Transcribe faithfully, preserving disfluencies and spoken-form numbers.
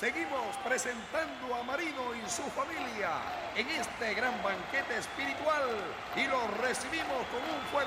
Seguimos presentando a Marino y su familia en este gran banquete espiritual y los recibimos con un fuerte